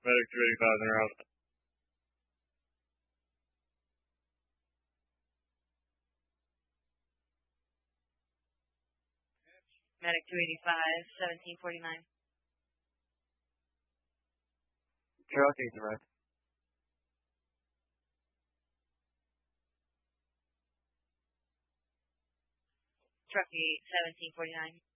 Medic 285 and around. Medic 285, 1749. Truck 8 arrived. Truck 8, 1749.